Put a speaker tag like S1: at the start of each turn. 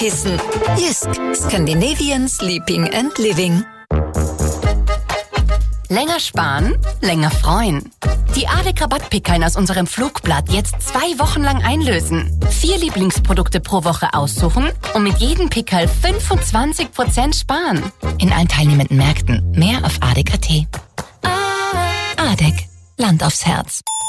S1: Kissen. Jysk. Scandinavian Sleeping and Living.
S2: Länger sparen, länger freuen. Die ADEC-Rabattpickeln aus unserem Flugblatt jetzt 2 Wochen lang einlösen. 4 Lieblingsprodukte pro Woche aussuchen und mit jedem Pickel 25% sparen. In allen teilnehmenden Märkten. Mehr auf ADEC.at. ADEC. Land aufs Herz.